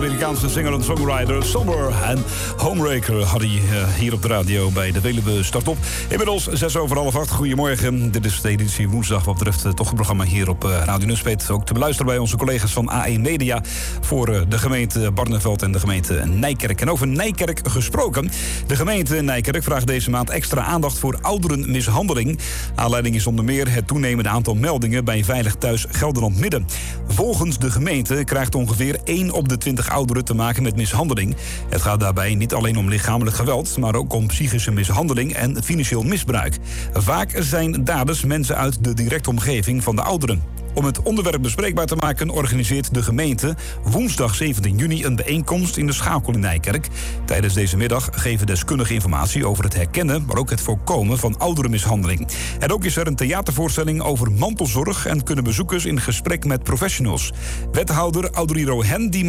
Amerikaanse singer en songwriter Somber en Homewrecker had hij hier op de radio bij de Veluwe Start Op. Inmiddels 6:07. Goedemorgen. Dit is de editie woensdag wat betreft toch het programma hier op Radio Nunspeet. Ook te beluisteren bij onze collega's van AE Media voor de gemeente Barneveld en de gemeente Nijkerk. En over Nijkerk gesproken. De gemeente Nijkerk vraagt deze maand extra aandacht voor ouderenmishandeling. Aanleiding is onder meer het toenemende aantal meldingen bij Veilig Thuis Gelderland Midden. Volgens de gemeente krijgt ongeveer 1 op de 20 ouderen te maken met mishandeling. Het gaat daarbij niet alleen om lichamelijk geweld, maar ook om psychische mishandeling en financieel misbruik. Vaak zijn daders mensen uit de directe omgeving van de ouderen. Om het onderwerp bespreekbaar te maken organiseert de gemeente woensdag 17 juni een bijeenkomst in de Schakel in Nijkerk. Tijdens deze middag geven deskundigen informatie over het herkennen, maar ook het voorkomen van ouderenmishandeling. En ook is er een theatervoorstelling over mantelzorg en kunnen bezoekers in gesprek met professionals. Wethouder Audriro Hen die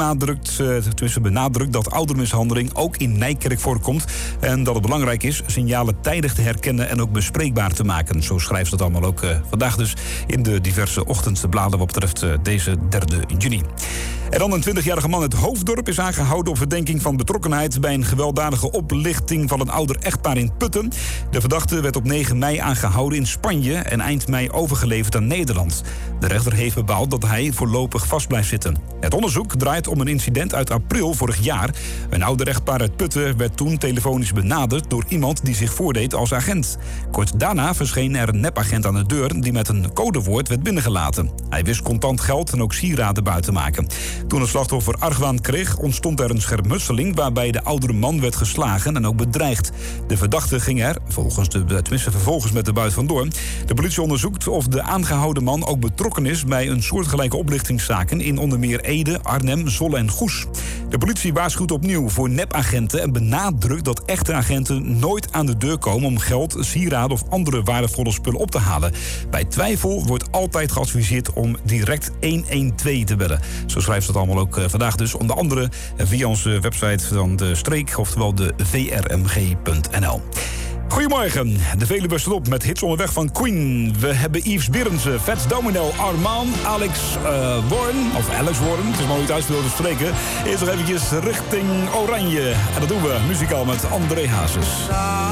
benadrukt dat ouderenmishandeling ook in Nijkerk voorkomt en dat het belangrijk is signalen tijdig te herkennen en ook bespreekbaar te maken. Zo schrijft ze het allemaal ook vandaag dus in de diverse ochtend. De bladen wat betreft deze 3 juni. En dan een 20-jarige man uit Hoofddorp is aangehouden op verdenking van betrokkenheid bij een gewelddadige oplichting van een ouder echtpaar in Putten. De verdachte werd op 9 mei aangehouden in Spanje en eind mei overgeleverd aan Nederland. De rechter heeft bepaald dat hij voorlopig vast blijft zitten. Het onderzoek draait om een incident uit april vorig jaar. Een ouder echtpaar uit Putten werd toen telefonisch benaderd door iemand die zich voordeed als agent. Kort daarna verscheen er een nepagent aan de deur die met een codewoord werd binnengelaten. Hij wist contant geld en ook sieraden buiten maken. Toen het slachtoffer argwaan kreeg, ontstond er een schermutseling waarbij de oudere man werd geslagen en ook bedreigd. De verdachte ging er, vervolgens met de buit vandoor. De politie onderzoekt of de aangehouden man ook betrokken is bij een soortgelijke oplichtingszaken in onder meer Ede, Arnhem, Zwolle en Goes. De politie waarschuwt opnieuw voor nepagenten en benadrukt dat echte agenten nooit aan de deur komen om geld, sieraden of andere waardevolle spullen op te halen. Bij twijfel wordt altijd geadviseerd om direct 112 te bellen. Zo schrijft het allemaal ook vandaag dus. Onder andere via onze website van de streek, oftewel de vrmg.nl. Goedemorgen, de Veluwe staat op met hits onderweg van Queen. We hebben Yves Berendsen, Fats Domino, Armand, Alex Warren, het is maar hoe het uitspel te spreken. Eerst nog eventjes richting Oranje. En dat doen we muzikaal met André Hazes.